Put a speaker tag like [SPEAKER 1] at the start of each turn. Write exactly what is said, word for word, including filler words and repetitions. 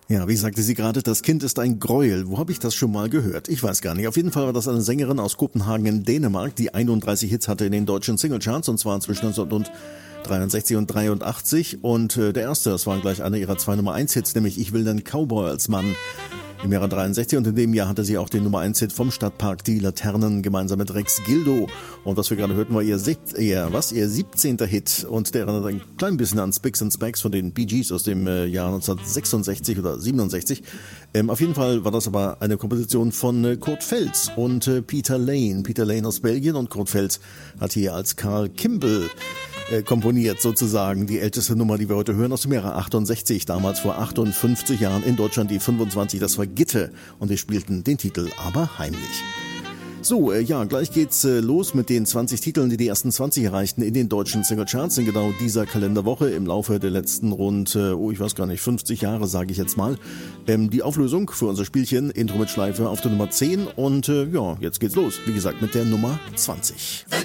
[SPEAKER 1] Ja, wie sagte sie gerade, das Kind ist ein Gräuel. Wo habe ich das schon mal gehört? Ich weiß gar nicht. Auf jeden Fall war das eine Sängerin aus Kopenhagen in Dänemark, die einunddreißig Hits hatte in den deutschen Singlecharts, und zwar zwischen neunzehnhundertdreiundsechzig und dreiundachtzig. Und äh, der erste, das war gleich einer ihrer zwei Nummer eins Hits, nämlich Ich will den Cowboy als Mann. Im Jahre dreiundsechzig, und in dem Jahr hatte sie auch den Nummer eins Hit vom Stadtpark Die Laternen gemeinsam mit Rex Gildo. Und was wir gerade hörten, war ihr, ihr, was, ihr siebzehnter Hit, und der erinnert ein klein bisschen an Spicks and Specks von den Bee Gees aus dem äh, Jahr neunzehnhundertsechsundsechzig oder siebenundsechzig. Ähm, auf jeden Fall war das aber eine Komposition von äh, Kurt Feltz und äh, Peter Lane. Peter Lane aus Belgien, und Kurt Feltz hat hier als Carl Kimball äh, komponiert, sozusagen die älteste Nummer, die wir heute hören, aus dem Jahre achtundsechzig, damals vor achtundfünfzig Jahren in Deutschland die fünfundzwanzig, das war Gitte, und wir spielten den Titel aber heimlich. So, äh, ja, gleich geht's äh, los mit den zwanzig Titeln, die die ersten zwanzig erreichten in den deutschen Singlecharts in genau dieser Kalenderwoche im Laufe der letzten rund, äh, oh, ich weiß gar nicht, fünfzig Jahre, sage ich jetzt mal. Ähm, die Auflösung für unser Spielchen, Intro mit Schleife auf der Nummer zehn, und äh, ja, jetzt geht's los, wie gesagt, mit der Nummer zwanzig.